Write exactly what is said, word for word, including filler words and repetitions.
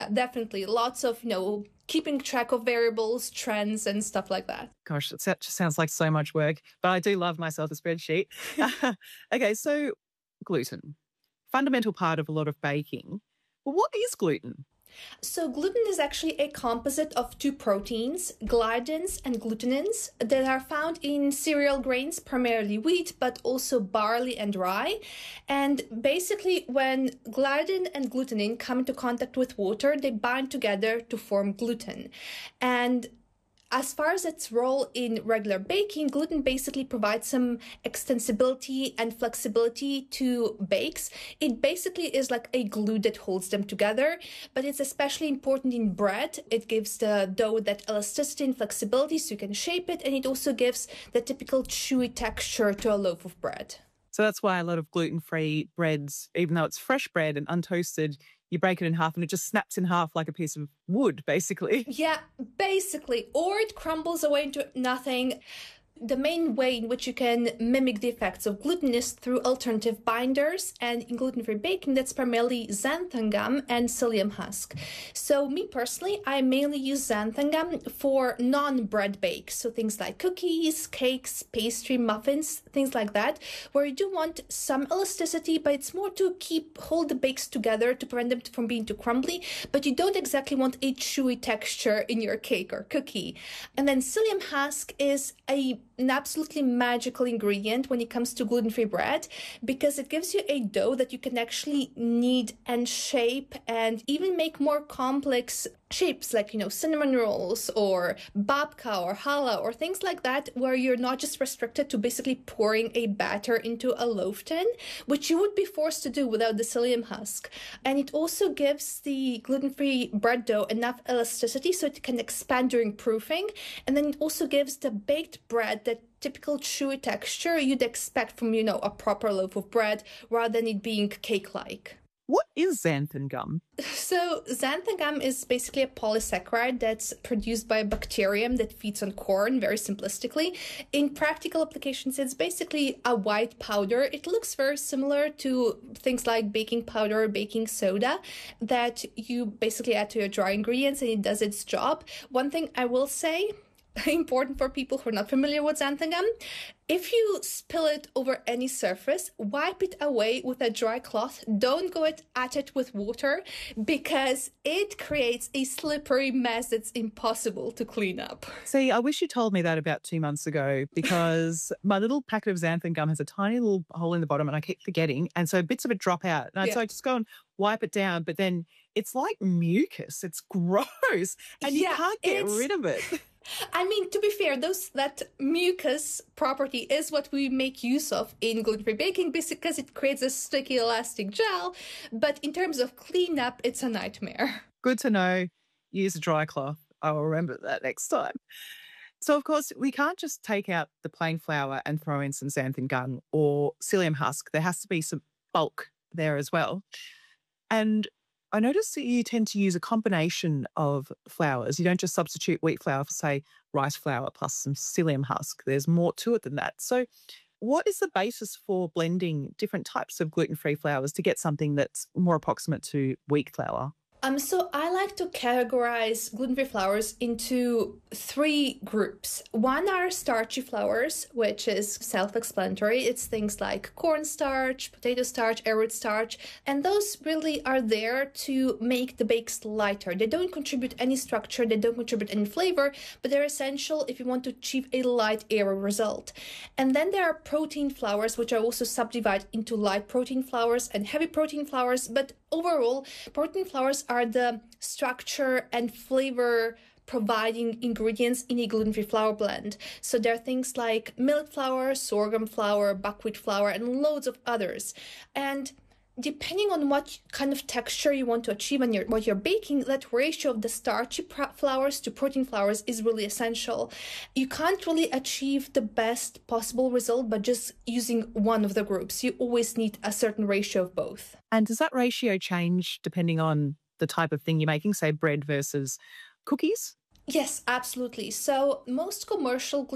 Definitely. Lots of, you know, keeping track of variables, trends, and stuff like that. Gosh, that just sounds like so much work, but I do love myself a spreadsheet. Okay, so gluten, fundamental part of a lot of baking. Well, what is gluten? So gluten is actually a composite of two proteins, gliadins and glutenins, that are found in cereal grains, primarily wheat, but also barley and rye. And basically, when gliadin and glutenin come into contact with water, they bind together to form gluten. And as far as its role in regular baking, gluten basically provides some extensibility and flexibility to bakes. It basically is like a glue that holds them together, but it's especially important in bread. It gives the dough that elasticity and flexibility so you can shape it, and it also gives the typical chewy texture to a loaf of bread. So that's why a lot of gluten-free breads, even though it's fresh bread and untoasted, you break it in half and it just snaps in half like a piece of wood, basically. Yeah, basically. Or it crumbles away into nothing. The main way in which you can mimic the effects of gluten is through alternative binders, and in gluten-free baking, that's primarily xanthan gum and psyllium husk. So me personally, I mainly use xanthan gum for non-bread bakes, so things like cookies, cakes, pastry, muffins, things like that, where you do want some elasticity, but it's more to keep hold the bakes together to prevent them from being too crumbly, but you don't exactly want a chewy texture in your cake or cookie. And then psyllium husk is a an absolutely magical ingredient when it comes to gluten-free bread, because it gives you a dough that you can actually knead and shape and even make more complex shapes, like, you know, cinnamon rolls or babka or challah or things like that, where you're not just restricted to basically pouring a batter into a loaf tin, which you would be forced to do without the psyllium husk. And it also gives the gluten-free bread dough enough elasticity so it can expand during proofing. And then it also gives the baked bread that typical chewy texture you'd expect from, you know, a proper loaf of bread, rather than it being cake-like. What is xanthan gum? So xanthan gum is basically a polysaccharide that's produced by a bacterium that feeds on corn, very simplistically. In practical applications, it's basically a white powder. It looks very similar to things like baking powder or baking soda that you basically add to your dry ingredients, and it does its job. One thing I will say, important for people who are not familiar with xanthan gum, if you spill it over any surface, wipe it away with a dry cloth. Don't go it, at it with water, because it creates a slippery mess that's impossible to clean up. See, I wish you told me that about two months ago, because my little packet of xanthan gum has a tiny little hole in the bottom and I keep forgetting. And so bits of it drop out. And yeah. So I just go and wipe it down, but then it's like mucus. It's gross and you yeah, can't get rid of it. I mean, to be fair, those that mucus property is what we make use of in gluten-free baking, because it creates a sticky elastic gel. But in terms of cleanup, it's a nightmare. Good to know. Use a dry cloth. I will remember that next time. So, of course, we can't just take out the plain flour and throw in some xanthan gum or psyllium husk. There has to be some bulk there as well. And I noticed that you tend to use a combination of flours. You don't just substitute wheat flour for, say, rice flour plus some psyllium husk. There's more to it than that. So what is the basis for blending different types of gluten-free flours to get something that's more approximate to wheat flour? Um, so I like to categorize gluten-free flours into three groups. One are starchy flours, which is self-explanatory. It's things like cornstarch, potato starch, arrowroot starch, and those really are there to make the bakes lighter. They don't contribute any structure, they don't contribute any flavor, but they're essential if you want to achieve a light, airy result. And then there are protein flours, which are also subdivided into light protein flours and heavy protein flours, but overall, protein flours are the structure and flavor providing ingredients in a gluten-free flour blend. So there are things like millet flour, sorghum flour, buckwheat flour, and loads of others. And depending on what kind of texture you want to achieve and what you're baking, that ratio of the starchy flours to protein flours is really essential. You can't really achieve the best possible result by just using one of the groups. You always need a certain ratio of both. And does that ratio change depending on the type of thing you're making, say bread versus cookies? Yes, absolutely. So most commercial